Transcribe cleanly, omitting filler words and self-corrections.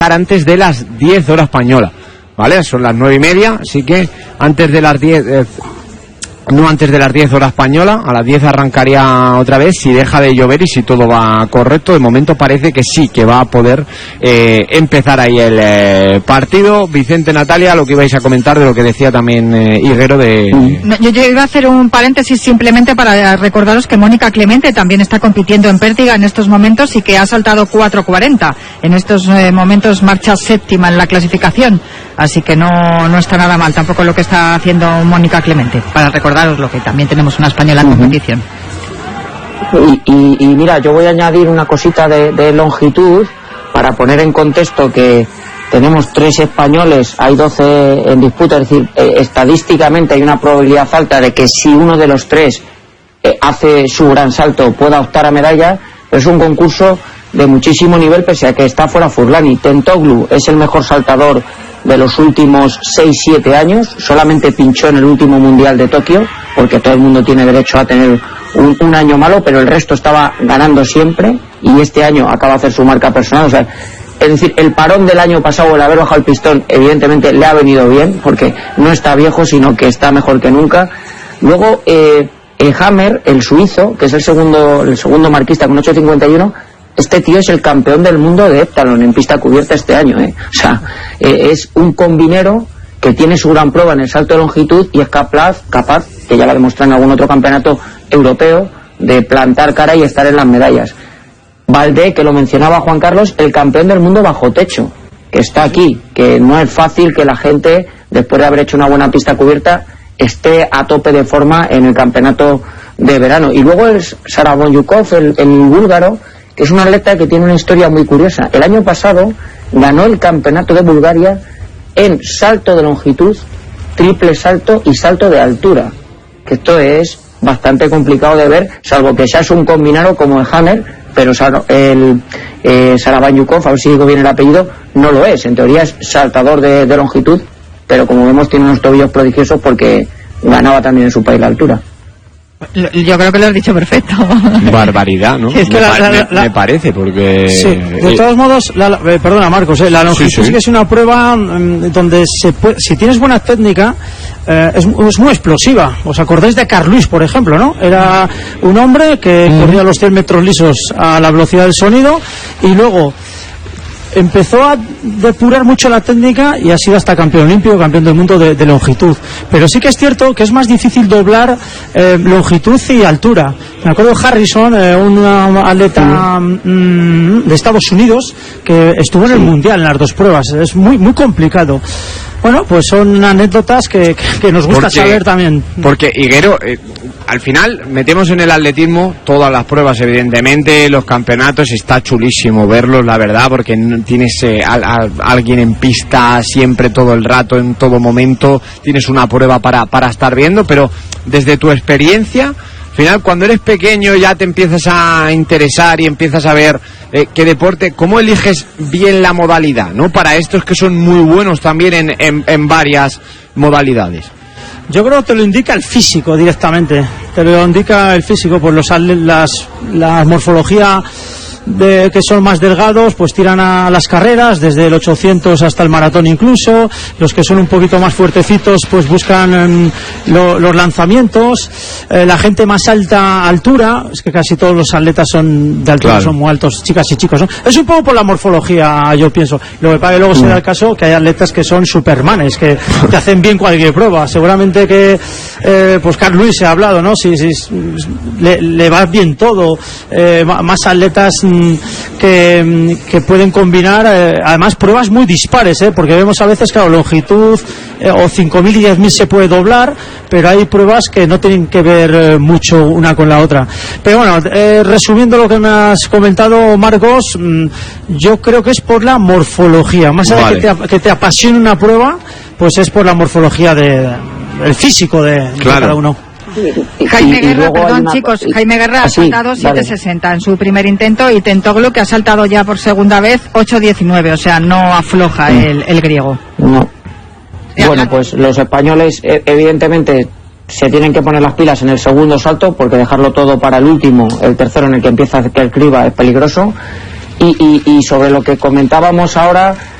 antes de las 10 horas española, ¿vale? Son las 9:30, así que antes de las 10, no antes de las 10 horas española, a las 10 arrancaría otra vez si deja de llover y si todo va correcto. De momento parece que sí, que va a poder empezar ahí el partido. Vicente, Natalia, lo que ibais a comentar de lo que decía también Higuero de... Yo iba a hacer un paréntesis simplemente para recordaros que Mónica Clemente también está compitiendo en pértiga en estos momentos y que ha saltado 4:40. En estos momentos marcha séptima en la clasificación, así que no está nada mal tampoco lo que está haciendo Mónica Clemente, para recordaros lo que también tenemos una española en competición. Y mira, yo voy a añadir una cosita de longitud para poner en contexto que tenemos 3 españoles, hay 12 en disputa, es decir, estadísticamente hay una probabilidad alta de que si uno de los 3 hace su gran salto pueda optar a medalla. Es un concurso de muchísimo nivel, pese a que está fuera Furlani. Tentoglou es el mejor saltador de los últimos 6-7 años, solamente pinchó en el último mundial de Tokio, porque todo el mundo tiene derecho a tener un año malo, pero el resto estaba ganando siempre, y este año acaba de hacer su marca personal. O sea, es decir, el parón del año pasado, el haber bajado el pistón, evidentemente le ha venido bien, porque no está viejo, sino que está mejor que nunca. Luego, Hammer, el suizo, que es el segundo marquista con 8.51, este tío es el campeón del mundo de heptalon en pista cubierta este año, O sea, es un combinero que tiene su gran prueba en el salto de longitud y es capaz, que ya lo ha demostrado en algún otro campeonato europeo, de plantar cara y estar en las medallas. Valdé, que lo mencionaba Juan Carlos, el campeón del mundo bajo techo, que está aquí, que no es fácil que la gente, después de haber hecho una buena pista cubierta, esté a tope de forma en el campeonato de verano. Y luego es Sarabanyukov, el búlgaro, que es un atleta que tiene una historia muy curiosa. El año pasado ganó el campeonato de Bulgaria en salto de longitud, triple salto y salto de altura, que esto es bastante complicado de ver, salvo que seas un combinado como el Hammer, pero Sarabanyukov, a ver si digo bien el apellido, no lo es. En teoría es saltador de longitud, pero como vemos tiene unos tobillos prodigiosos porque ganaba también en su país la altura. Yo creo que lo has dicho perfecto. Barbaridad, ¿no? Es que me parece, porque... Sí, de todos modos, perdona Marcos, la longitud sí que es una prueba donde si tienes buena técnica, es muy explosiva. ¿Os acordáis de Carl Lewis, por ejemplo, no? Era un hombre que corría los 100 metros lisos a la velocidad del sonido y luego empezó a depurar mucho la técnica y ha sido hasta campeón olímpico, campeón del mundo de longitud. Pero sí que es cierto que es más difícil doblar longitud y altura. Me acuerdo de Harrison, un atleta de Estados Unidos que estuvo en el mundial en las 2 pruebas. Es muy muy complicado. Bueno, pues son anécdotas que nos gusta saber también. Porque, Higuero, al final metemos en el atletismo todas las pruebas, evidentemente, los campeonatos, está chulísimo verlos, la verdad, porque tienes a alguien en pista siempre, todo el rato, en todo momento, tienes una prueba para estar viendo, pero desde tu experiencia, al final, cuando eres pequeño ya te empiezas a interesar y empiezas a ver qué deporte, cómo eliges bien la modalidad, ¿no? Para estos que son muy buenos también en varias modalidades. Yo creo que te lo indica el físico directamente, te lo indica el físico, por la morfología que son más delgados, pues tiran a las carreras, desde el 800 hasta el maratón incluso. Los que son un poquito más fuertecitos, pues buscan los lanzamientos. La gente más altura, es que casi todos los atletas son de altura, claro, son muy altos, chicas y chicos, ¿no? Es un poco por la morfología, yo pienso. Lo que pasa es que luego se da el caso que hay atletas que son supermanes, que hacen bien cualquier prueba. Seguramente que pues Carl Lewis se ha hablado, ¿no? Si le va bien todo. Más atletas que pueden combinar además pruebas muy dispares, porque vemos a veces, claro, longitud o 5.000 y 10.000 se puede doblar, pero hay pruebas que no tienen que ver mucho una con la otra. Pero bueno, resumiendo lo que me has comentado, Marcos, yo creo que es por la morfología, más allá de que te apasione una prueba, pues es por la morfología el físico de cada uno. Jaime Guerra, perdón chicos, Jaime Guerra ha saltado 7.60 en su primer intento, y Tentoglou, que ha saltado ya por segunda vez 8.19, o sea, no afloja el griego. No. Bueno, pues los españoles evidentemente se tienen que poner las pilas en el segundo salto, porque dejarlo todo para el último, el tercero en el que empieza el criba, es peligroso. Y sobre lo que comentábamos ahora,